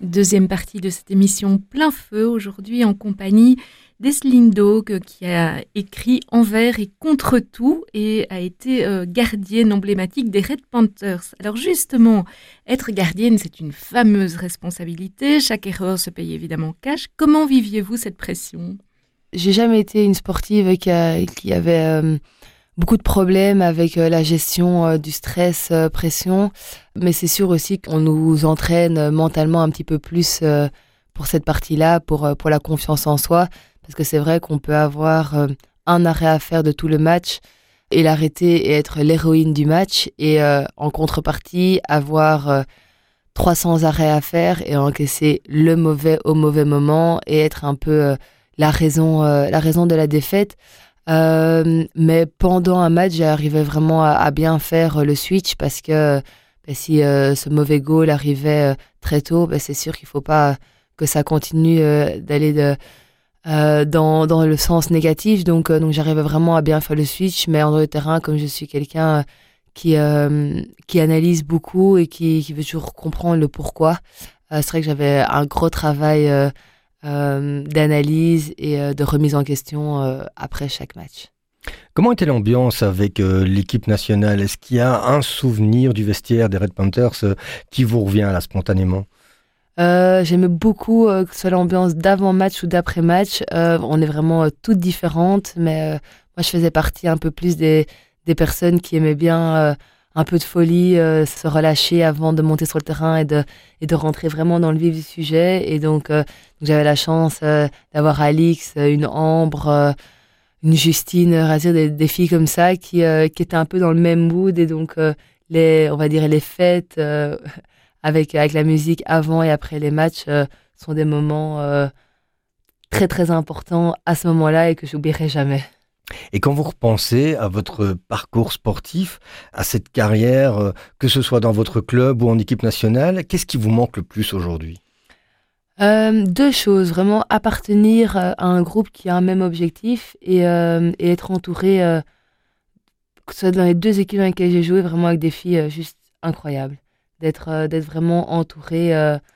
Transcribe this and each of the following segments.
Deuxième partie de cette émission Plein Feu, aujourd'hui en compagnie d'Esline Dogue qui a écrit Envers et contre tout et a été gardienne emblématique des Red Panthers. Alors justement, être gardienne, c'est une fameuse responsabilité. Chaque erreur se paye évidemment cash. Comment viviez-vous cette pression ? J'ai jamais été une sportive qui avait beaucoup de problèmes avec la gestion du stress, pression. Mais c'est sûr aussi qu'on nous entraîne mentalement un petit peu plus pour cette partie-là, pour la confiance en soi. Parce que c'est vrai qu'on peut avoir un arrêt à faire de tout le match et l'arrêter et être l'héroïne du match. Et en contrepartie, avoir 300 arrêts à faire et encaisser le mauvais au mauvais moment et être un peu la raison de la défaite. Mais pendant un match, j'arrivais vraiment à bien faire le switch parce que si ce mauvais goal arrivait très tôt, c'est sûr qu'il ne faut pas que ça continue d'aller dans le sens négatif. Donc j'arrivais vraiment à bien faire le switch, mais en dehors du terrain, comme je suis quelqu'un qui analyse beaucoup et qui veut toujours comprendre le pourquoi, c'est vrai que j'avais un gros travail d'analyse et de remise en question après chaque match. Comment était l'ambiance avec l'équipe nationale ? Est-ce qu'il y a un souvenir du vestiaire des Red Panthers qui vous revient là spontanément ? J'aimais beaucoup que ce soit l'ambiance d'avant-match ou d'après-match. On est vraiment toutes différentes, mais moi je faisais partie un peu plus des personnes qui aimaient bien un peu de folie, se relâcher avant de monter sur le terrain et de rentrer vraiment dans le vif du sujet. Et donc j'avais la chance d'avoir Alix, une Ambre, une Justine, des filles comme ça qui étaient un peu dans le même mood. Et donc on va dire les fêtes avec la musique avant et après les matchs sont des moments très très importants à ce moment-là et que j'oublierai jamais. Et quand vous repensez à votre parcours sportif, à cette carrière, que ce soit dans votre club ou en équipe nationale, qu'est-ce qui vous manque le plus aujourd'hui ? Deux choses, vraiment appartenir à un groupe qui a un même objectif et être entouré, que ce soit dans les deux équipes dans lesquelles j'ai joué, vraiment avec des filles juste incroyables. D'être vraiment entouré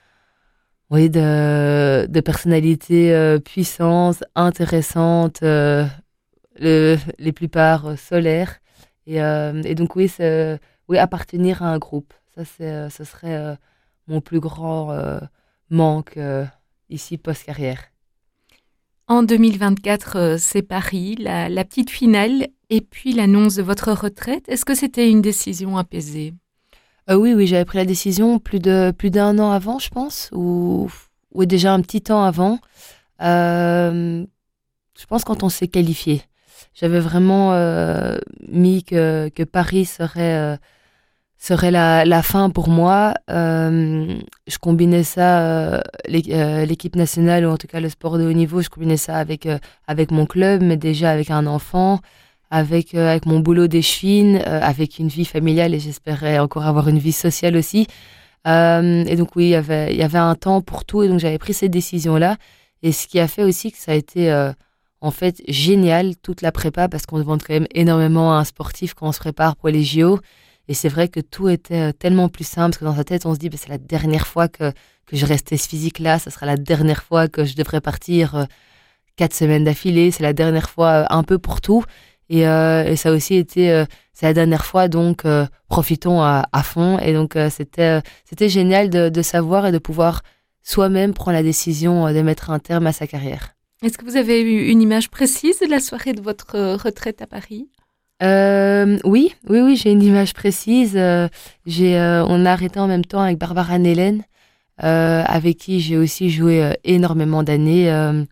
de personnalités puissantes, intéressantes, les plupart solaires. Et donc oui, appartenir à un groupe. Ça, ce serait mon plus grand manque ici post-carrière. En 2024, c'est Paris, la petite finale et puis l'annonce de votre retraite. Est-ce que c'était une décision apaisée ? Oui, j'avais pris la décision plus d'un an avant, je pense, ou déjà un petit temps avant. Je pense quand on s'est qualifié. J'avais vraiment mis que Paris serait la fin pour moi. Je combinais ça, l'équipe nationale, ou en tout cas le sport de haut niveau, je combinais ça avec mon club, mais déjà avec un enfant, avec mon boulot d'échevine, avec une vie familiale et j'espérais encore avoir une vie sociale aussi. Et donc oui, il y avait un temps pour tout et donc j'avais pris cette décision-là. Et ce qui a fait aussi que ça a été en fait génial, toute la prépa, parce qu'on demande quand même énormément à un sportif quand on se prépare pour les JO. Et c'est vrai que tout était tellement plus simple, parce que dans sa tête, on se dit c'est la dernière fois que je restais ce physique-là, ce sera la dernière fois que je devrais partir 4 semaines d'affilée, c'est la dernière fois un peu pour tout. Et ça a aussi été, c'est la dernière fois, donc profitons à fond. Et donc c'était génial de savoir et de pouvoir soi-même prendre la décision de mettre un terme à sa carrière. Est-ce que vous avez eu une image précise de la soirée de votre retraite à Paris ? Oui, j'ai une image précise. On a arrêté en même temps avec Barbara Nelen, avec qui j'ai aussi joué énormément d'années.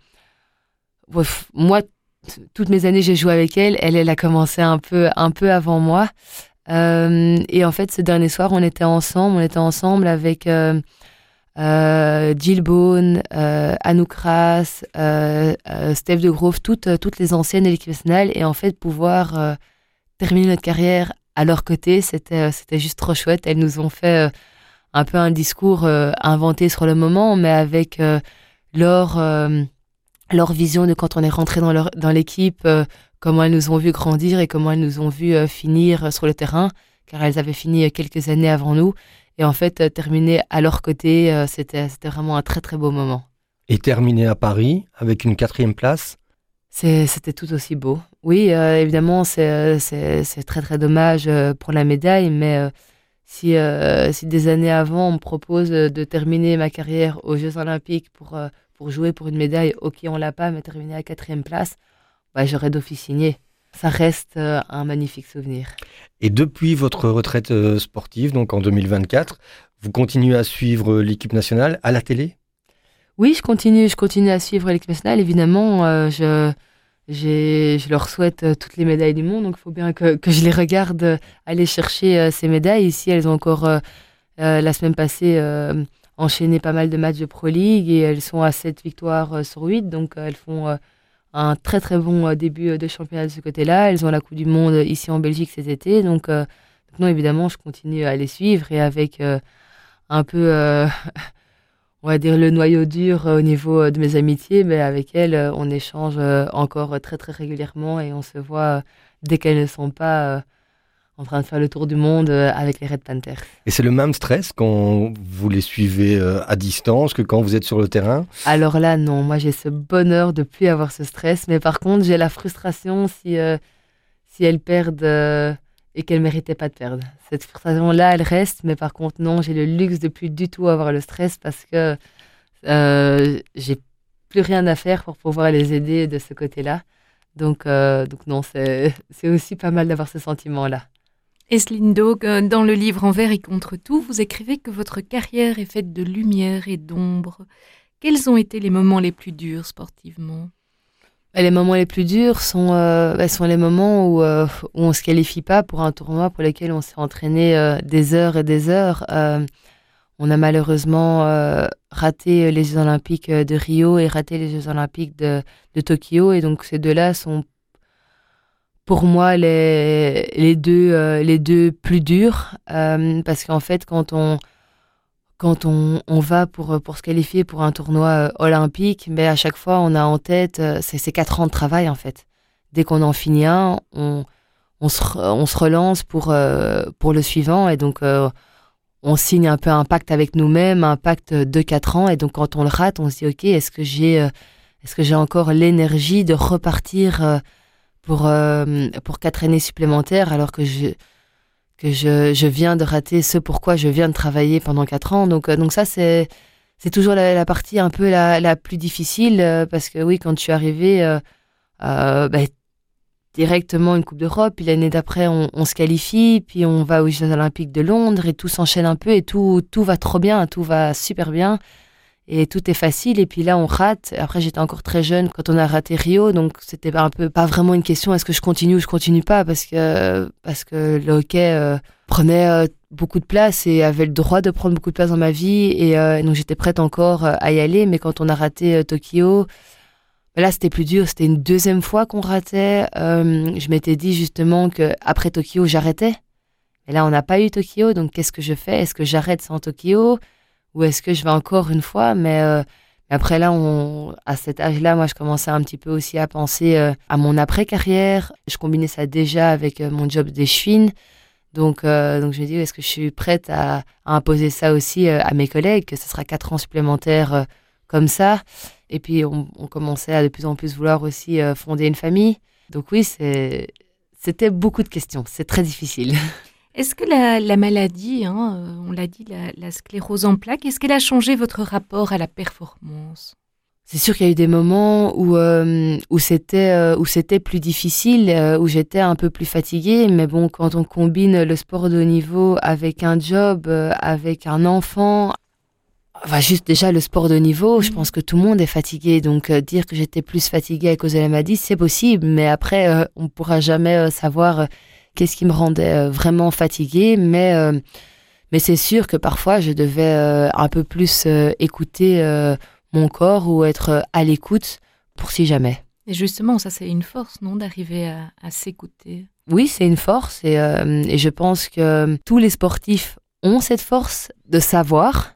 Moi, toutes mes années, j'ai joué avec elle. Elle a commencé un peu avant moi. Et en fait, ce dernier soir, on était ensemble avec Jill Bone, Anouk Ras, Steph de Grove, toutes les anciennes de l'équipe nationale. Et en fait, pouvoir terminer notre carrière à leur côté, c'était juste trop chouette. Elles nous ont fait un peu un discours inventé sur le moment, mais avec leur vision de quand on est rentré dans l'équipe, comment elles nous ont vu grandir et comment elles nous ont vu finir sur le terrain, car elles avaient fini quelques années avant nous. Et en fait, terminer à leur côté, c'était vraiment un très très beau moment. Et terminer à Paris avec une 4e place? C'était tout aussi beau. Oui, évidemment, c'est très très dommage pour la médaille, mais si des années avant, on me propose de terminer ma carrière aux Jeux Olympiques pour jouer pour une médaille, ok, on l'a pas, mais terminer à 4e place, bah, j'aurais d'office signé. Ça reste un magnifique souvenir. Et depuis votre retraite sportive, donc en 2024, vous continuez à suivre l'équipe nationale à la télé? Oui, je continue à suivre l'équipe nationale. Évidemment, je leur souhaite toutes les médailles du monde, donc il faut bien que je les regarde aller chercher ces médailles. Ici, elles ont encore, la semaine passée, enchaîné pas mal de matchs de Pro League et elles sont à 7 victoires sur 8, donc elles font un très très bon début de championnat de ce côté-là. Elles ont la Coupe du Monde ici en Belgique cet été, donc non, évidemment, je continue à les suivre et avec un peu... on va dire le noyau dur au niveau de mes amitiés, mais avec elles, on échange encore très très régulièrement et on se voit dès qu'elles ne sont pas en train de faire le tour du monde avec les Red Panthers. Et c'est le même stress quand vous les suivez à distance que quand vous êtes sur le terrain? Alors là, non, moi j'ai ce bonheur de ne plus avoir ce stress, mais par contre j'ai la frustration si elles perdent et qu'elles ne méritaient pas de perdre. Cette frustration-là, elle reste, mais par contre, non, j'ai le luxe de plus du tout avoir le stress parce que j'ai plus rien à faire pour pouvoir les aider de ce côté-là. Donc non, c'est aussi pas mal d'avoir ce sentiment-là. Esline Daug, dans le livre Envers et contre tout, vous écrivez que votre carrière est faite de lumière et d'ombre. Quels ont été les moments les plus durs sportivement ? Les moments les plus durs sont les moments où on ne se qualifie pas pour un tournoi pour lequel on s'est entraîné des heures et des heures. On a malheureusement raté les Jeux Olympiques de Rio et raté les Jeux Olympiques de Tokyo. Et donc ces deux-là sont pour moi les deux plus durs. Parce qu'en fait, quand on va pour se qualifier pour un tournoi olympique, mais à chaque fois, on a en tête, c'est 4 ans de travail en fait. Dès qu'on en finit un, on se relance pour le suivant et donc on signe un peu un pacte avec nous-mêmes, un pacte de 4 ans et donc quand on le rate, on se dit ok, est-ce que j'ai encore l'énergie de repartir pour 4 années supplémentaires alors que je viens de rater ce pourquoi je viens de travailler pendant 4 ans. Donc ça, c'est toujours la partie un peu la plus difficile parce que oui, quand je suis arrivée, directement une Coupe d'Europe, puis l'année d'après, on se qualifie, puis on va aux Jeux Olympiques de Londres et tout s'enchaîne un peu et tout va trop bien, tout va super bien. Et tout est facile, et puis là, on rate. Après, j'étais encore très jeune quand on a raté Rio, donc c'était pas vraiment une question, est-ce que je continue ou je continue pas, parce que le hockey prenait beaucoup de place et avait le droit de prendre beaucoup de place dans ma vie, et donc j'étais prête encore à y aller, mais quand on a raté Tokyo, là, c'était plus dur, c'était une 2e fois qu'on ratait. Je m'étais dit justement qu'après Tokyo, j'arrêtais. Et là, on n'a pas eu Tokyo, donc qu'est-ce que je fais? Est-ce que j'arrête sans Tokyo? Ou est-ce que je vais encore une fois? Mais après là, à cet âge-là, moi, je commençais un petit peu aussi à penser à mon après-carrière. Je combinais ça déjà avec mon job d'échevine. Donc je me dis, est-ce que je suis prête à imposer ça aussi à mes collègues, que ce sera 4 ans supplémentaires comme ça. Et puis, on commençait à de plus en plus vouloir aussi fonder une famille. Donc oui, c'était beaucoup de questions. C'est très difficile. Est-ce que la maladie, on l'a dit, la sclérose en plaques, est-ce qu'elle a changé votre rapport à la performance ? C'est sûr qu'il y a eu des moments où c'était plus difficile, où j'étais un peu plus fatiguée. Mais bon, quand on combine le sport de haut niveau avec un job, avec un enfant, enfin, juste déjà le sport de haut niveau, je pense que tout le monde est fatigué. Donc dire que j'étais plus fatiguée à cause de la maladie, c'est possible. Mais après, on ne pourra jamais savoir... qu'est-ce qui me rendait vraiment fatiguée, mais c'est sûr que parfois je devais un peu plus écouter mon corps ou être à l'écoute pour si jamais. Et justement, ça c'est une force, non, d'arriver à s'écouter? Oui, c'est une force et je pense que tous les sportifs ont cette force de savoir,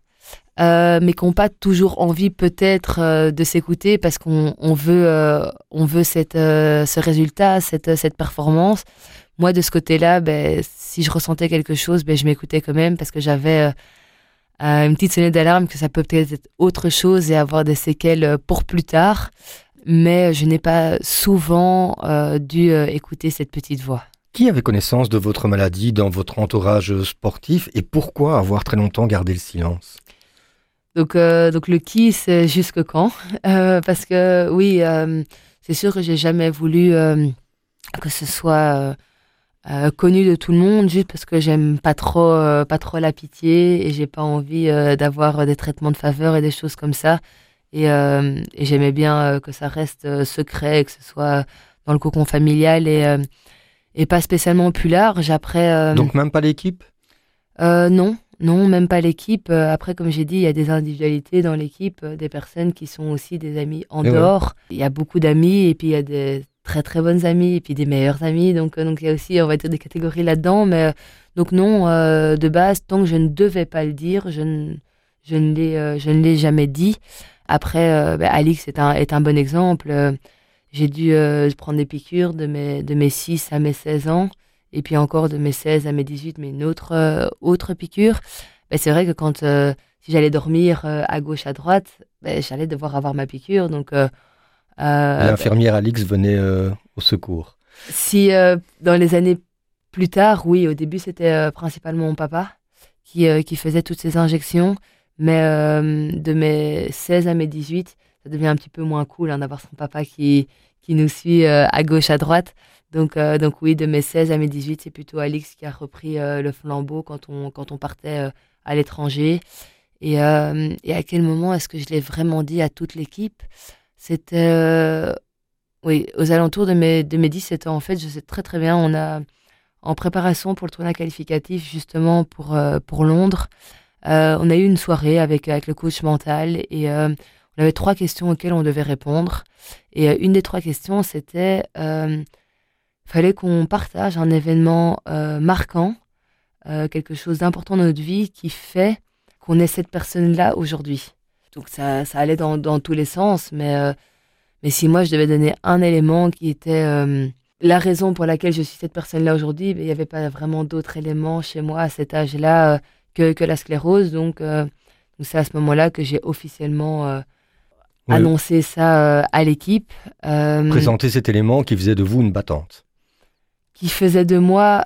mais qui n'ont pas toujours envie peut-être de s'écouter parce qu'on veut ce résultat, cette performance. moi, de ce côté-là, si je ressentais quelque chose, je m'écoutais quand même parce que j'avais une petite sonnette d'alarme que ça peut peut-être être autre chose et avoir des séquelles pour plus tard. Mais je n'ai pas souvent dû écouter cette petite voix. Qui avait connaissance de votre maladie dans votre entourage sportif et pourquoi avoir très longtemps gardé le silence ? Donc le qui, c'est jusque quand parce que oui, c'est sûr que j'ai jamais voulu que ce soit connu de tout le monde, juste parce que j'aime pas trop la pitié et j'ai pas envie d'avoir des traitements de faveur et des choses comme ça. Et j'aimais bien que ça reste secret, que ce soit dans le cocon familial et pas spécialement plus large. Après, donc même pas l'équipe ? Non, même pas l'équipe. Après, comme j'ai dit, il y a des individualités dans l'équipe, des personnes qui sont aussi des amis en dehors. Il y a beaucoup d'amis et puis il y a des très très bonnes amies et puis des meilleures amies. Donc il y a aussi, on va dire, des catégories là-dedans. Mais donc non, de base, tant que je ne devais pas le dire, je ne l'ai jamais dit. Après, Alix est un bon exemple. J'ai dû prendre des piqûres de mes 6 à mes 16 ans. Et puis encore de mes 16 à mes 18, mais une autre piqûre. C'est vrai que quand si j'allais dormir à gauche, à droite, j'allais devoir avoir ma piqûre. Donc, l'infirmière Alix venait au secours. Si dans les années plus tard, oui, au début c'était principalement mon papa qui faisait toutes ces injections. Mais de mes 16 à mes 18, ça devient un petit peu moins cool d'avoir son papa qui nous suit à gauche, à droite. Donc oui, de mes 16 à mes 18, c'est plutôt Alix qui a repris le flambeau quand on partait à l'étranger. Et à quel moment est-ce que je l'ai vraiment dit à toute l'équipe ? C'était oui, aux alentours de mes 17 ans. En fait, je sais très très bien, on a en préparation pour le tournoi qualificatif, justement pour Londres, on a eu une soirée avec le coach mental et on avait 3 questions auxquelles on devait répondre. Et une des 3 questions, c'était... fallait qu'on partage un événement marquant, quelque chose d'important dans notre vie qui fait qu'on est cette personne-là aujourd'hui. Donc ça allait dans tous les sens, mais si moi je devais donner un élément qui était la raison pour laquelle je suis cette personne-là aujourd'hui, il n'y avait pas vraiment d'autres éléments chez moi à cet âge-là que la sclérose. Donc c'est à ce moment-là que j'ai officiellement annoncé ça à l'équipe. Présenter cet élément qui faisait de vous une battante. Qui faisait de moi.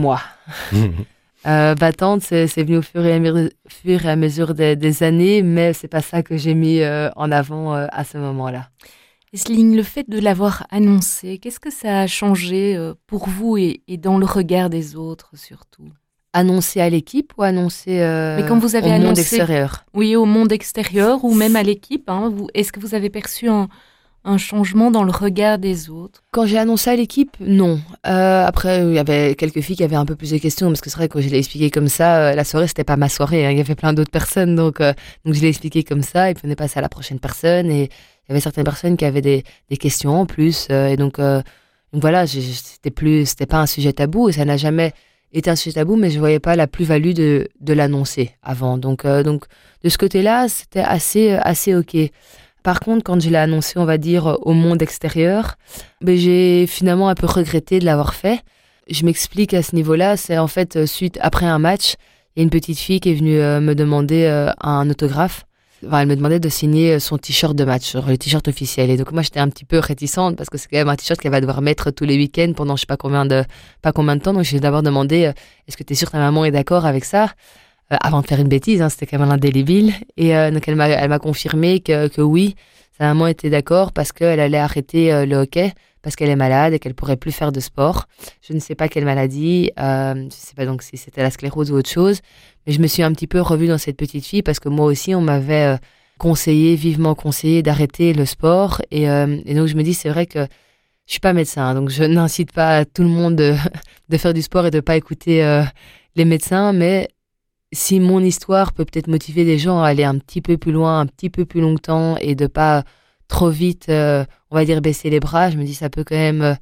Battante, c'est venu au fur et à mesure des années, mais c'est pas ça que j'ai mis en avant à ce moment-là. Esseline, le fait de l'avoir annoncé, qu'est-ce que ça a changé pour vous et dans le regard des autres surtout ? Annoncé à l'équipe ou annoncé Mais quand vous avez au monde extérieur ? Oui, au monde extérieur ou même à l'équipe. Est-ce que vous avez perçu un changement dans le regard des autres ? Quand j'ai annoncé à l'équipe, non. Après, il y avait quelques filles qui avaient un peu plus de questions, parce que c'est vrai que quand je l'ai expliqué comme ça, la soirée, c'était pas ma soirée, hein, il y avait plein d'autres personnes, donc je l'ai expliqué comme ça, et puis on est passé à la prochaine personne, et il y avait certaines personnes qui avaient des questions en plus, et donc voilà, c'était pas un sujet tabou, et ça n'a jamais été un sujet tabou, mais je voyais pas la plus-value de l'annoncer avant. Donc de ce côté-là, c'était assez ok. Par contre, quand je l'ai annoncé, on va dire, au monde extérieur, j'ai finalement un peu regretté de l'avoir fait. Je m'explique à ce niveau-là, c'est en fait, après un match, il y a une petite fille qui est venue me demander un autographe. Enfin, elle me demandait de signer son t-shirt de match, le t-shirt officiel. Et donc moi, j'étais un petit peu réticente parce que c'est quand même un t-shirt qu'elle va devoir mettre tous les week-ends pendant je sais pas combien de temps. Donc j'ai d'abord demandé, est-ce que tu es sûre que ta maman est d'accord avec ça ? Avant de faire une bêtise, hein, c'était quand même indélébile. Et donc elle m'a confirmé que oui, sa maman était d'accord parce qu'elle allait arrêter le hockey parce qu'elle est malade et qu'elle pourrait plus faire de sport. Je ne sais pas quelle maladie, je sais pas donc si c'était la sclérose ou autre chose, mais je me suis un petit peu revue dans cette petite fille parce que moi aussi on m'avait vivement conseillé d'arrêter le sport et donc je me dis c'est vrai que je suis pas médecin, donc je n'incite pas tout le monde de faire du sport et de pas écouter les médecins, mais si mon histoire peut peut-être motiver des gens à aller un petit peu plus loin, un petit peu plus longtemps et de pas trop vite, on va dire, baisser les bras, je me dis ça peut quand même...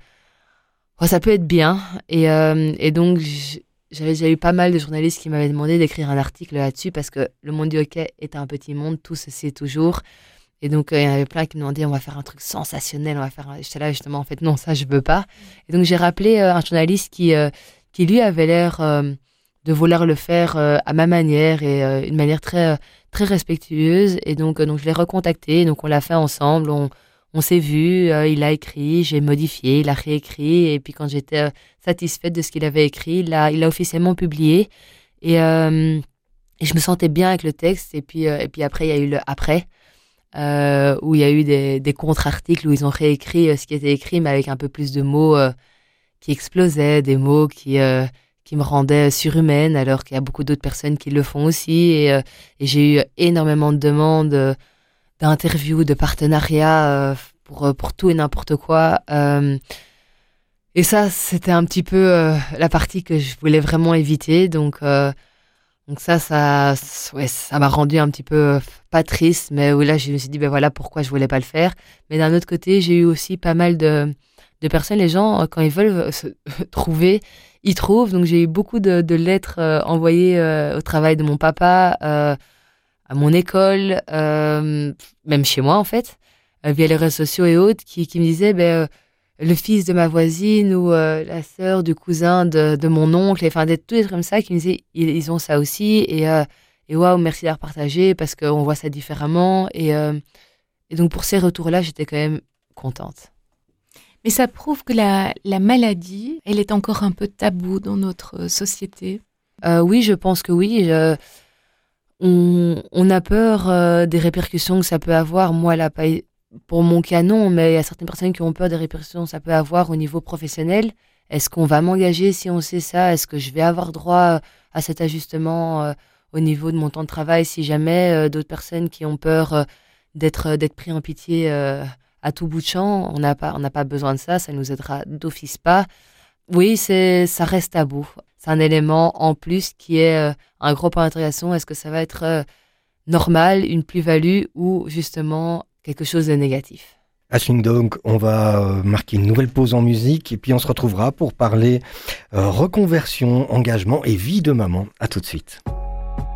ça peut être bien. Et donc, j'avais déjà eu pas mal de journalistes qui m'avaient demandé d'écrire un article là-dessus parce que le monde du hockey est un petit monde, tout se sait toujours. Et donc, il y en avait plein qui me demandaient, on va faire un truc sensationnel, J'étais là, justement, en fait, non, ça, je veux pas. Et donc, j'ai rappelé un journaliste qui, lui, avait l'air de vouloir le faire à ma manière et une manière très, très respectueuse. Et donc, je l'ai recontacté. Donc, on l'a fait ensemble. On s'est vu. Il a écrit, j'ai modifié, il a réécrit. Et puis, quand j'étais satisfaite de ce qu'il avait écrit, il l'a officiellement publié. Et je me sentais bien avec le texte. Et puis après, il y a eu le après. Où il y a eu des contre-articles où ils ont réécrit ce qui était écrit, mais avec un peu plus de mots qui explosaient, des mots qui me rendaient surhumaine, alors qu'il y a beaucoup d'autres personnes qui le font aussi. Et j'ai eu énormément de demandes d'interviews, de partenariats pour tout et n'importe quoi. Et ça, c'était un petit peu la partie que je voulais vraiment éviter. Donc ça m'a rendu un petit peu pas triste, mais où là je me suis dit ben voilà pourquoi je voulais pas le faire. Mais d'un autre côté, j'ai eu aussi pas mal de personnes, les gens quand ils veulent se trouver, ils trouvent. Donc j'ai eu beaucoup de lettres envoyées au travail de mon papa, à mon école, même chez moi en fait, via les réseaux sociaux et autres, qui me disaient le fils de ma voisine ou la sœur du cousin de mon oncle, enfin des trucs comme ça qui me disaient ils ont ça aussi et waouh, merci d'avoir partagé parce qu'on voit ça différemment et donc pour ces retours-là, j'étais quand même contente. Mais ça prouve que la maladie, elle est encore un peu taboue dans notre société. Oui, je pense que oui. On a peur des répercussions que ça peut avoir. Moi, là, pas pour mon cas, non, mais il y a certaines personnes qui ont peur des répercussions que ça peut avoir au niveau professionnel. Est-ce qu'on va m'engager si on sait ça? Est-ce que je vais avoir droit à cet ajustement au niveau de mon temps de travail si jamais d'autres personnes qui ont peur d'être pris en pitié à tout bout de champ? On n'a pas besoin de ça, ça nous aidera d'office pas. Oui, ça reste tabou. C'est un élément en plus qui est un gros point d'interrogation. Est-ce que ça va être normal, une plus-value ou justement quelque chose de négatif? Aisling Dog, on va marquer une nouvelle pause en musique et puis on se retrouvera pour parler reconversion, engagement et vie de maman. À tout de suite.